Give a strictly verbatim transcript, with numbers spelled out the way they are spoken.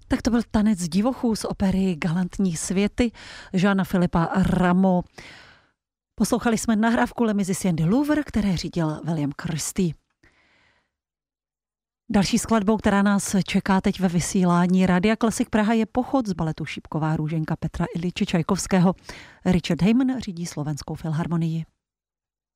Tak to byl tanec divochů z opery Galantní světy Jeana Philippa Rameau. Poslouchali jsme nahrávku Les Musiciens du Louvre, které řídil William Christie. Další skladbou, která nás čeká teď ve vysílání Rádia Klasik Praha, je Pochod z baletu Šípková růženka Petra Iljiče Čajkovského. Richard Heyman řídí Slovenskou filharmonii.